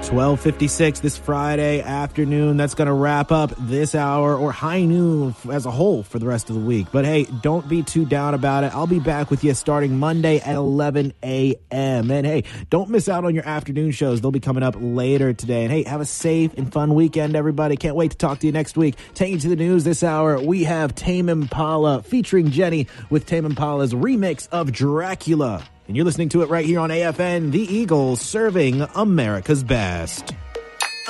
12:56 this Friday afternoon. That's going to wrap up this hour, or high noon as a whole, for the rest of the week. But hey, don't be too down about it. I'll be back with you starting Monday at 11 a.m. And hey, don't miss out on your afternoon shows. They'll be coming up later today. And hey, have a safe and fun weekend, everybody. Can't wait to talk to you next week. Taking you to the news this hour, we have Tame Impala featuring Jenny with Tame Impala's remix of Dracula. And you're listening to it right here on AFN, The Eagles, serving America's best.